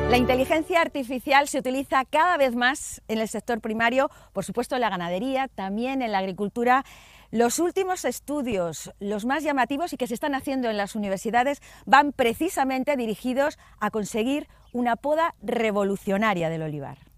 La inteligencia artificial se utiliza cada vez más en el sector primario, por supuesto en la ganadería, también en la agricultura. Los últimos estudios, los más llamativos y que se están haciendo en las universidades, van precisamente dirigidos a conseguir una poda revolucionaria del olivar.